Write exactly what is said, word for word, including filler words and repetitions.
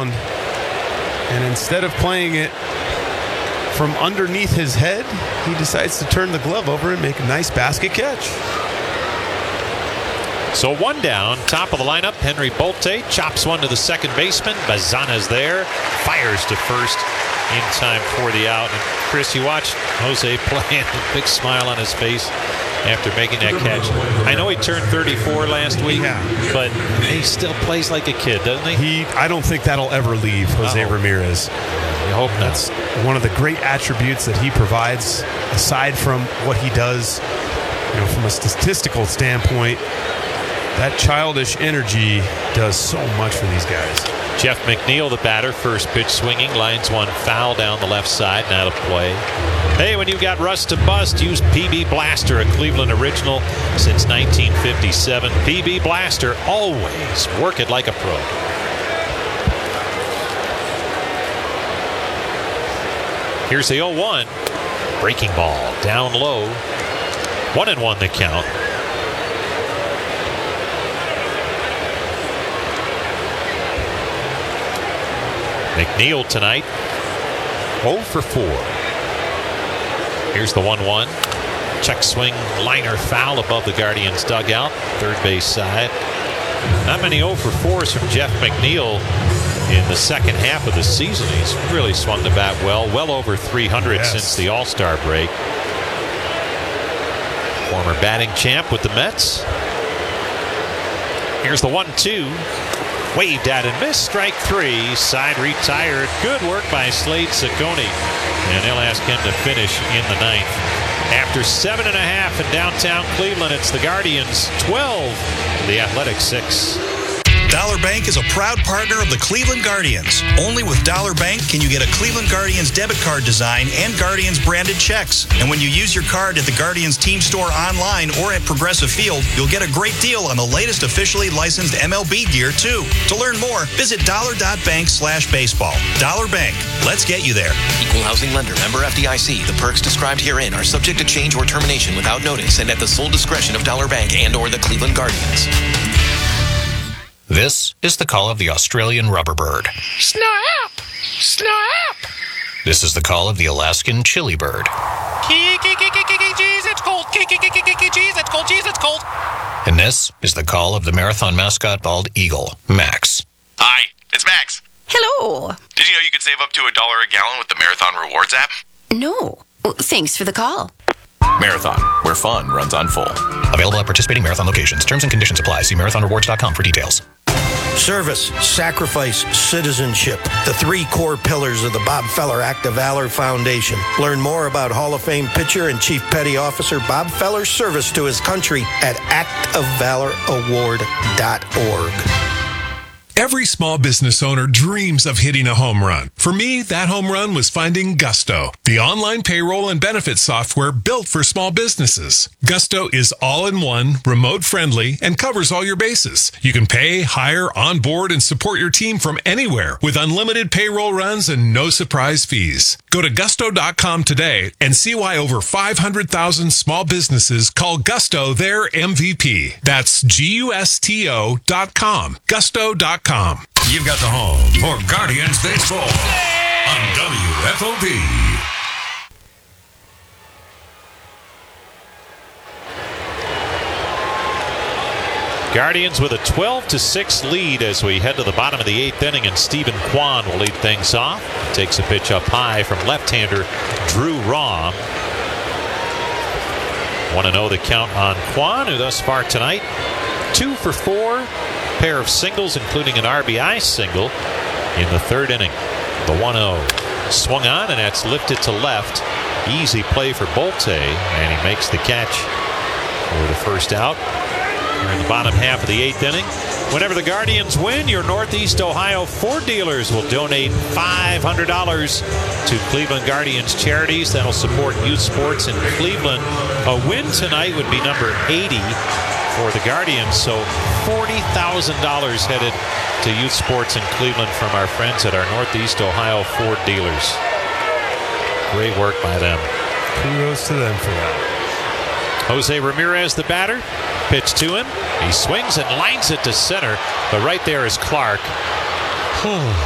ground, and instead of playing it from underneath his head, he decides to turn the glove over and make a nice basket catch. So one down, top of the lineup, Henry Bolte chops one to the second baseman. Bazana's there, fires to first in time for the out. And Chris, you watched Jose play, a big smile on his face after making that catch. I know he turned thirty-four last week, yeah. but he still plays like a kid, doesn't he? He, I don't think that'll ever leave Jose Uh-oh. Ramirez. I hope not. That's one of the great attributes that he provides, aside from what he does, you know, from a statistical standpoint. That childish energy does so much for these guys. Jeff McNeil, the batter, first pitch swinging, lines one foul down the left side, now to play. Hey, when you've got rust to bust, use P B Blaster, a Cleveland original since nineteen fifty-seven. P B Blaster, always work it like a pro. Here's the oh one. Breaking ball, down low. One and one the count. McNeil tonight, oh for four. Here's the one one. Check swing, liner foul above the Guardians' dugout, third base side. Not many oh for fours from Jeff McNeil in the second half of the season. He's really swung the bat well, well over three hundred yes. since the All-Star break. Former batting champ with the Mets. Here's the one two. Waved at and missed, strike three. Side retired. Good work by Slade Ciccone. And they'll ask him to finish in the ninth. After seven and a half in downtown Cleveland, it's the Guardians twelve, the Athletics six. Dollar Bank is a proud partner of the Cleveland Guardians. Only with Dollar Bank can you get a Cleveland Guardians debit card design and Guardians branded checks. And when you use your card at the Guardians team store online or at Progressive Field, you'll get a great deal on the latest officially licensed M L B gear, too. To learn more, visit dollar.bank slash baseball. Dollar Bank. Let's get you there. Equal housing lender. Member F D I C. The perks described herein are subject to change or termination without notice and at the sole discretion of Dollar Bank and or the Cleveland Guardians. This is the call of the Australian rubber bird. Snap! Snap! This is the call of the Alaskan chili bird. Jeez, it's cold. Jeez, it's cold. Jeez, it's cold. And this is the call of the marathon mascot bald eagle, Max. Hi, it's Max. Hello. Did you know you could save up to a dollar a gallon with the Marathon Rewards app? No. Well, thanks for the call. Marathon, where fun runs on full. Available at participating Marathon locations. Terms and conditions apply. See marathon rewards dot com for details. Service, sacrifice, citizenship. The three core pillars of the Bob Feller Act of Valor Foundation. Learn more about Hall of Fame pitcher and Chief Petty Officer Bob Feller's service to his country at act of valor award dot org. Every small business owner dreams of hitting a home run. For me, that home run was finding Gusto, the online payroll and benefits software built for small businesses. Gusto is all-in-one, remote-friendly, and covers all your bases. You can pay, hire, onboard, and support your team from anywhere with unlimited payroll runs and no surprise fees. Go to gusto dot com today and see why over five hundred thousand small businesses call Gusto their M V P. That's G U S T O dot com. Gusto dot com. You've got the home for Guardians Baseball on W F O P. Guardians with a twelve to six lead as we head to the bottom of the eighth inning, and Stephen Kwan will lead things off. Takes a pitch up high from left-hander Drew Rahm. one and oh the count on Kwan, who thus far tonight, two for four. Pair of singles, including an R B I single in the third inning. The one oh swung on, and that's lifted to left. Easy play for Bolte, and he makes the catch for the first out. We're in the bottom half of the eighth inning. Whenever the Guardians win, your Northeast Ohio Ford dealers will donate five hundred dollars to Cleveland Guardians charities. That'll support youth sports in Cleveland. A win tonight would be number eighty for the Guardians, so forty thousand dollars headed to youth sports in Cleveland from our friends at our Northeast Ohio Ford dealers. Great work by them. Kudos to them for that. Jose Ramirez, the batter. Pitch to him. He swings and lines it to center, but right there is Clark.